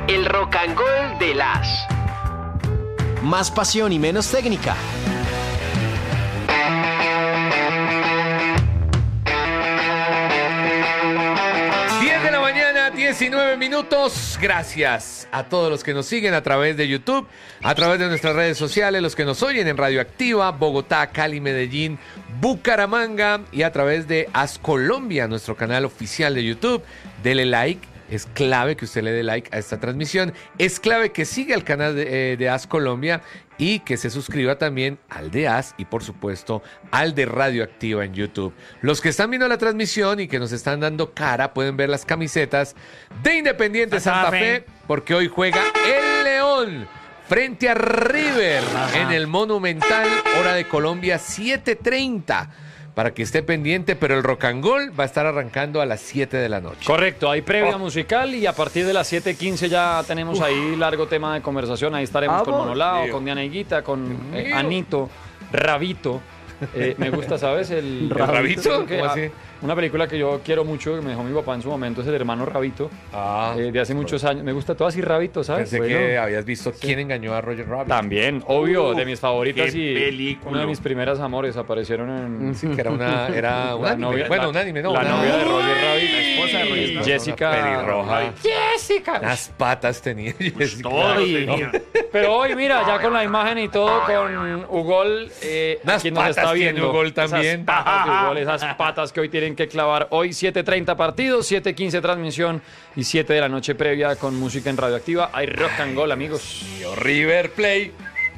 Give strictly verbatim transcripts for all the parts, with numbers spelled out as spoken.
El Rock and Roll de las. Más pasión y menos técnica. diez de la mañana, diecinueve minutos. Gracias a todos los que nos siguen a través de YouTube, a través de nuestras redes sociales, los que nos oyen en Radioactiva, Bogotá, Cali, Medellín, Bucaramanga y a través de As Colombia, nuestro canal oficial de YouTube. Dele like. Es clave que usted le dé like a esta transmisión. Es clave que siga el canal de, eh, de As Colombia y que se suscriba también al de As y, por supuesto, al de Radioactiva en YouTube. Los que están viendo la transmisión y que nos están dando cara pueden ver las camisetas de Independiente Santa Fe, porque hoy juega el León frente a River en el Monumental, hora de Colombia, siete treinta. Para que esté pendiente, pero el Rock and Roll va a estar arrancando a las siete de la noche. Correcto, hay previa Oh. musical y a partir de las siete quince ya tenemos Uf. ahí largo tema de conversación. Ahí estaremos Ah, con Monolao, Dios. con Diana Higuita, con eh, Dios. Anito, Rabito. Eh, me gusta, ¿sabes? El, ¿El Rabito? Que, ¿Cómo ah, así? Una película que yo quiero mucho, que me dejó mi papá en su momento, es El hermano Rabito, Ah, eh, de hace muchos años. Me gusta todo así Rabito, ¿sabes? pensé Bueno, que habías visto quién engañó a Roger Rabbit. también, obvio, Uh, de mis favoritas qué y película. una de mis primeras amores aparecieron en... Sí, que era una, era un La anime. novia- bueno, la- un anime, ¿no? la Una- novia de Roger Rabbit, la esposa de Roger Rabbit. Jessica Pelirroja. Jessica. Las patas tenía Jessica. Todo tenía. Pero hoy, mira, ya con la imagen y todo, con Ugol, eh, Unas quien nos patas está tiene viendo. Ugol también. Esas patas de Ugol, esas patas que hoy tienen que clavar. Hoy siete treinta partidos, siete quince transmisión y siete de la noche previa con música en Radioactiva. Hay Rock and Roll, amigos. Tío, River Play.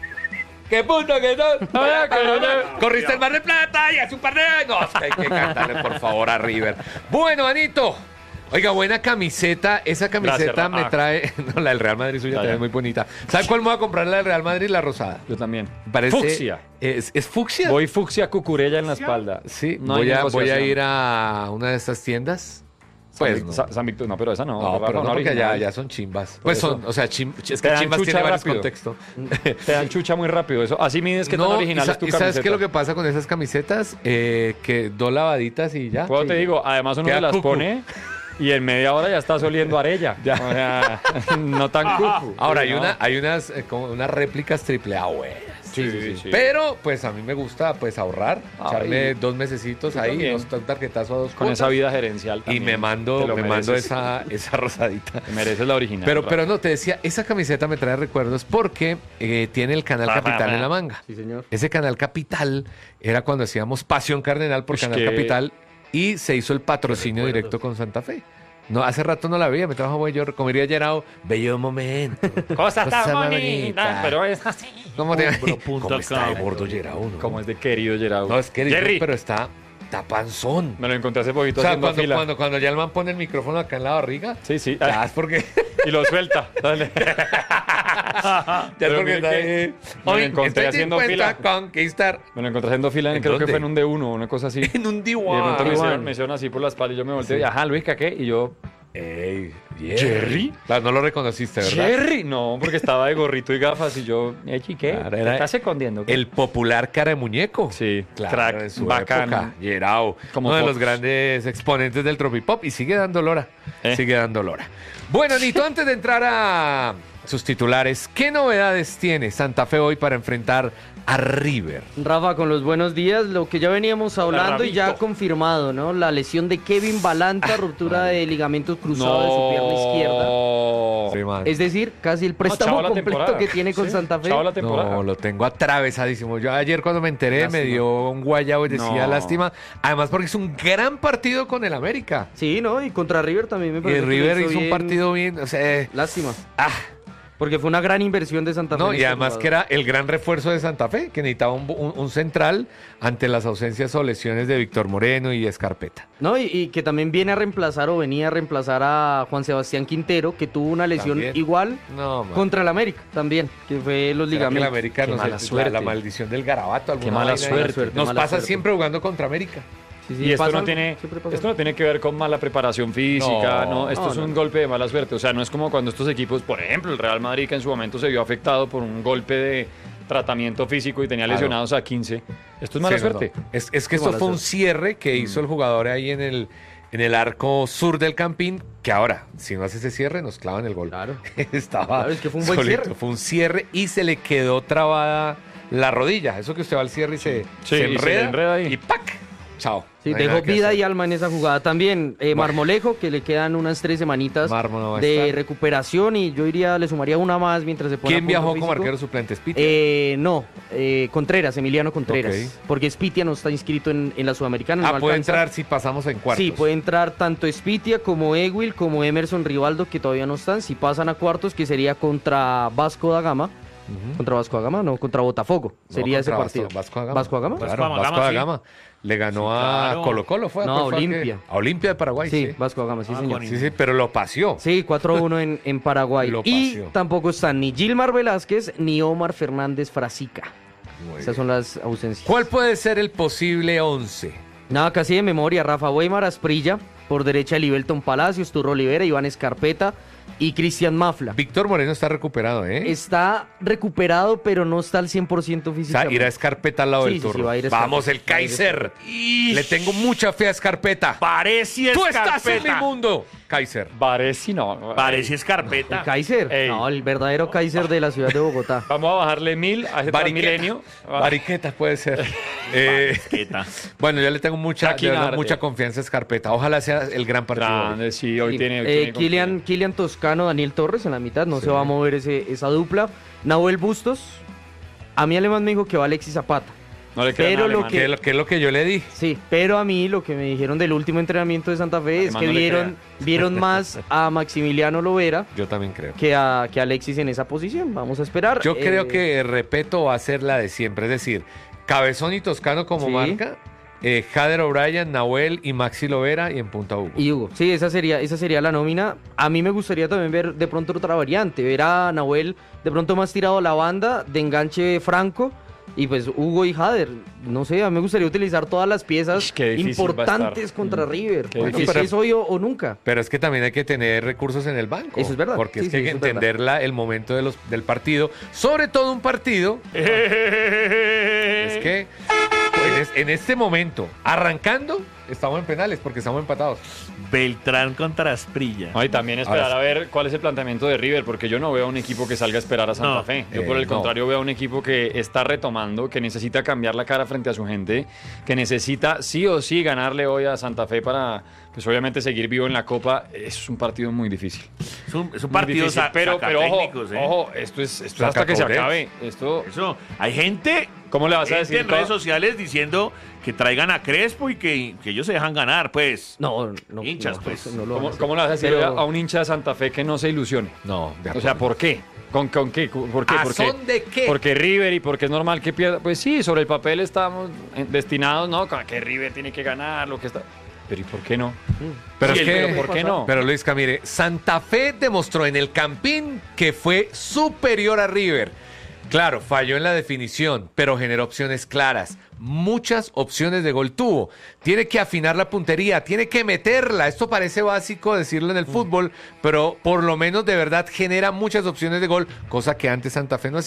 ¡Qué puto que no! Corriste el Mar de Plata y hace un par de años. No, es que hay que cantarle, por favor, a River. Bueno, Anito. Oiga, buena camiseta. Esa camiseta Gracias, me ah. trae... No, la del Real Madrid suya Ya, también ya. es muy bonita. ¿Sabe cuál me voy a comprar? La del Real Madrid, la rosada. Yo también. Parece... Fucsia. ¿Es, es fucsia? Voy fucsia cucurella en la espalda. Sí, No hay voy, a, voy a negociación. ir a una de estas tiendas. San Pues Vic- no. Sa- San Víctor, no, pero esa no. No, Rafa, pero no, una porque original. ya, ya son chimbas. Por Pues eso. son, o sea, chim- es Te que dan chimbas chucha tiene varios rápido. contextos. Te dan chucha muy rápido. Eso, así mides que tan No, original y, sa- es tu y camiseta. ¿sabes qué es lo que pasa con esas camisetas? Eh, que dos lavaditas y ya. Pues Sí. te digo, además uno Queda se las cucu. pone y en media hora ya estás oliendo arella. Ya. O sea, no tan cucu. Ahora, hay, No. una, hay unas, eh, como unas réplicas triple A, güey. Sí, sí, sí, sí. Pero, pues a mí me gusta pues ahorrar, Ay, echarle dos mesecitos tú ahí, también. unos un tarjetazo a dos Con cuotas, esa vida gerencial y también. me Te mando, lo me mando mereces. esa, esa rosadita. Te mereces la original. Pero, Rafa. pero no, te decía, esa camiseta me trae recuerdos porque eh, tiene el canal Capital en la manga. Sí, señor. Ese canal Capital era cuando hacíamos Pasión Cardenal por Ush, Canal qué- Capital y se hizo el patrocinio directo con Santa Fe. No, hace rato no la veía, me trabajo yo, como diría Gerao, bello momento. Cosas tan Cosa bonitas, bonita. pero es así. ¿Cómo, te... Hombro, punto, ¿Cómo está de clavo. gordo Gerao? ¿no? Como es de querido Gerard. No, es que Jerry. pero está, está panzón. Me lo encontré hace poquito O sea, haciendo cuando, fila. cuando, cuando ya el man pone el micrófono acá en la barriga, Sí, sí. ya es porque... Y lo suelta. Dale. ya es Pero porque mire está que ahí. me lo Hoy encontré estoy haciendo dispuesta fila. a conquistar Me lo encontré haciendo fila en, ¿En creo que dónde? fue en un D uno, una cosa así. en un Y de pronto me diwan. hicieron, me hicieron así por la espalda y yo me volteé y, ajá, Luis, ¿qué? Y yo, Ey, ¿Jerry? Claro, no lo reconociste, ¿verdad? Jerry. No, porque estaba de gorrito y gafas y yo, eh, chique, Claro, ¿te era estás escondiendo? ¿qué? El popular cara de muñeco. Sí, Claro, crack, en su bacán. época, Gerao, Como uno de Fox. los grandes exponentes del tropipop y sigue dando lora, Eh. sigue dando lora. Bueno, Nito, antes de entrar a sus titulares, ¿qué novedades tiene Santa Fe hoy para enfrentar a River? Rafa, con los buenos días, lo que ya veníamos hablando y ya Rabito. confirmado, ¿no? La lesión de Kevin Balanta, ruptura de ligamentos cruzados de su pierna izquierda. Sí, man. Es decir, casi el No, préstamo chao la completo temporada. que tiene con Sí, Santa Fe. chao la temporada. No, lo tengo atravesadísimo. Yo ayer cuando me enteré Lástima. me dio un guayabo y decía No. lástima. Además porque es un gran partido con el América. Sí, ¿no? Y contra River también me Y parece el que lo River hizo un bien. partido bien, o sea, eh, Lástima. ah, Porque fue una gran inversión de Santa Fe. no, en y este además jugador. que era el gran refuerzo de Santa Fe, que necesitaba un, un- un central ante las ausencias o lesiones de Víctor Moreno y Escarpeta. No, y, y que también viene a reemplazar o venía a reemplazar a Juan Sebastián Quintero, que tuvo una lesión También. igual No, man. contra el América también, que fue los ¿Será que el ligamentos. América Qué no sé, mala la- suerte. La, maldición del garabato. alguna Qué mala vaina ahí. suerte, Nos mala pasa suerte. siempre jugando contra América. Sí, sí, Y esto pasa no, algo, tiene, siempre pasa esto no algo. tiene que ver con mala preparación física, No, no, esto no, es no, un no. golpe de mala suerte. O sea, no es como cuando estos equipos, por ejemplo, el Real Madrid, que en su momento se vio afectado por un golpe de tratamiento físico y tenía Claro. lesionados a quince. Esto es mala Sí, no, suerte. no. Es, es que Es esto mala fue un suerte. cierre que hizo el jugador ahí en el, en el arco sur del Campín, que ahora, si no hace ese cierre, nos clavan el gol. Claro. Estaba Claro, es que fue un buen solito, cierre. Fue un cierre y se le quedó trabada la rodilla. Eso que usted va al cierre y se, Sí, se y se le enreda, enreda ahí. y ¡pac! Chao. Sí, No hay dejó nada que vida hacer. y alma en esa jugada también. Eh, Marmolejo, que le quedan unas tres semanitas Marmo no va a de estar. recuperación y yo iría, le sumaría una más mientras se pone a ¿Quién punto viajó físico. como arquero suplente? ¿Spitia? Eh, no, eh, Contreras, Emiliano Contreras. Ok. Porque Spitia no está inscrito en, en la Sudamericana. ah, no puede alcanza. entrar si pasamos en cuartos. Sí, puede entrar tanto Spitia como Ewil, como Emerson Rivaldo, que todavía no están. Si pasan a cuartos, que sería contra Vasco da Gama. Ujú. Contra Vasco da Gama, no, contra Botafogo. No, sería ese contra partido. Vasco, Vasco da Gama. Vasco da Gama. Claro, Vasco da Vasco Gama, da sí. Gama. Le ganó Sí, a claro. Colo Colo, ¿fue? No, ¿Cuál fue a el que- Olimpia. A Olimpia de Paraguay, Sí, sí. Vasco da Gama, sí, Ah, señor. con- Sí, sí, pero lo paseó. Sí, cuatro uno en, en Paraguay. Lo Y paseó. tampoco están ni Gilmar Velázquez ni Omar Fernández Frasica. Muy Esas bien. son las ausencias. ¿Cuál puede ser el posible once? Nada, casi de memoria. Rafa Weimar, Asprilla. Por derecha, Libelton Palacios, Turro Olivera, Iván Escarpeta y Cristian Mafla. Víctor Moreno está recuperado, ¿eh? Está recuperado, pero no está al cien por ciento O sea, físicamente. irá a Escarpeta al lado Sí, del sí, sí, turno. va a ir Vamos, el Escarpeta, va a ir Kaiser. Ish. Le tengo mucha fe a Escarpeta. Parece Tú estás en mi escarpeta. mundo, Kaiser. Varesi no. Parece ¿El escarpeta. Kaiser? Ey. No, el verdadero Kaiser de la ciudad de Bogotá. Vamos a bajarle mil a ese Transmilenio. Ah, Bariqueta puede ser. Eh, Escarpeta. bueno, yo le tengo mucha, de Shaquinardi. verdad, mucha confianza a Escarpeta. Ojalá sea el gran partido. Grande, sí, hoy Sí. tiene. hoy Eh, tiene Kylian, confianza. Kylian Toscano, Daniel Torres en la mitad, no Sí. se va a mover ese, esa dupla. Nahuel Bustos, a mí Alemán me dijo que va Alexis Zapata. No le queda pero nada lo alemán. ¿Qué es lo, qué es lo que yo le di? Sí, pero a mí lo que me dijeron del último entrenamiento de Santa Fe es Alemán que no le vieron, vieron más a Maximiliano Lovera Yo también creo. que a, que a Alexis en esa posición. Vamos a esperar. Yo Eh, creo que Repeto va a ser la de siempre. Es decir, Cabezón y Toscano como Sí. marca. Eh, Jader O'Brien, Nahuel y Maxi Lovera y en punta Hugo. Y Hugo, sí, esa sería, esa sería la nómina. A mí me gustaría también ver de pronto otra variante, ver a Nahuel de pronto más tirado a la banda, de enganche Franco, y pues Hugo y Jader. No sé, a mí me gustaría utilizar todas las piezas Ish, qué difícil va a importantes estar. contra Mm, River. qué Porque difícil. si es hoy o, o nunca. Pero es que también hay que tener recursos en el banco. Eso es verdad. Porque Sí, es que sí, hay que eso es verdad. entender la- el momento de los, del partido. Sobre todo un partido. Es que en, es- en este momento, arrancando, estamos en penales porque estamos empatados. Beltrán contra Asprilla. No, y también esperar Ahora a ver cuál es el planteamiento de River, porque yo no veo a un equipo que salga a esperar a Santa No, Fe. Yo eh, por el no. contrario veo a un equipo que está retomando, que necesita cambiar la cara frente a su gente, que necesita sí o sí ganarle hoy a Santa Fe para, pues obviamente seguir vivo en la Copa. Es un partido muy difícil. Es un, es un Muy partido difícil, sa- pero, pero ojo, sacatécnicos, ¿eh? ojo, esto es, esto es hasta que se Sacacourets. acabe. Esto, Eso, hay gente, ¿cómo le vas a gente decir? en redes sociales diciendo que traigan a Crespo y que, que ellos se dejan ganar, pues. No, no. Hinchas, no, pues. no lo van a ¿Cómo, hacer. cómo le vas a decir Pero- a un hincha de Santa Fe que no se ilusione? No, de O sea, ¿por qué? ¿Con, con qué? ¿Por qué? ¿A ¿Por qué? son de qué? Porque River y porque es normal que pierda. Pues sí, sobre el papel estamos eh, destinados, ¿no? Con que River tiene que ganar, lo que está. Pero ¿y por qué no? Pero Sí, es que, pero ¿por qué no? Pero Luis Camire, Santa Fe demostró en el Campín que fue superior a River. Claro, falló en la definición, pero generó opciones claras. Muchas opciones de gol tuvo. Tiene que afinar la puntería, tiene que meterla. Esto parece básico decirlo en el fútbol, pero por lo menos de verdad genera muchas opciones de gol, cosa que antes Santa Fe no hacía.